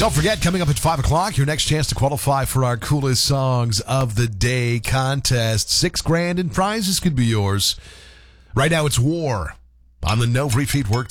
Don't forget, coming up at 5 o'clock, your next chance to qualify for our coolest songs of the day contest. $6,000 in prizes could be yours. Right now, it's War on the No Repeat Workday.